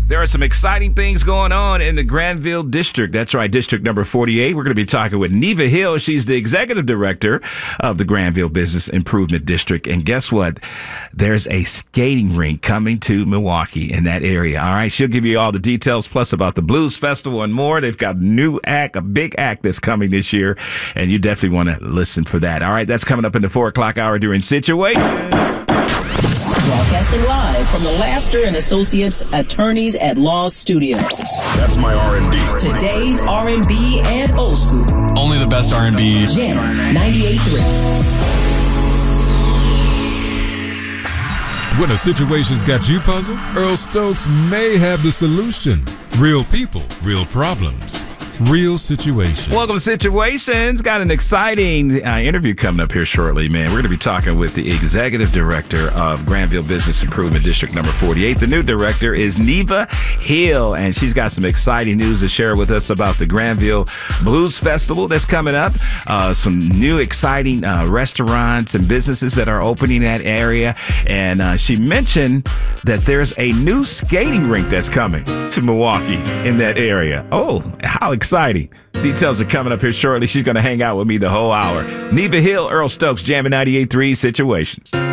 There are some exciting things going on in the Granville District. That's right, District number 48. We're going to be talking with Neva Hill. She's the executive director of the Granville Business Improvement District. And guess what? There's a skating rink coming to Milwaukee in that area. All right, she'll give you all the details, plus about the Blues Festival and more. They've got a new act, a big act that's coming this year, and you definitely want to listen for that. All right, that's coming up in the 4 o'clock hour during Situation. Broadcasting live from the Laster and Associates Attorneys at Law Studios. That's my R&B. Today's R&B and old school. Only the best R&B. Jam 98.3. When a situation's got you puzzled, Earl Stokes may have the solution. Real people, real problems, real situations. Welcome to Situations. Got an exciting interview coming up here shortly, man. We're going to be talking with the executive director of Granville Business Improvement District number 48. The new director is Neva Hill, and she's got some exciting news to share with us about the Granville Blues Festival that's coming up. Some new exciting restaurants and businesses that are opening in that area. And she mentioned that there's a new skating rink that's coming to Milwaukee in that area. Oh, how exciting. Details are coming up here shortly. She's going to hang out with me the whole hour. Neva Hill, Earl Stokes, Jamming 98.3 Situations.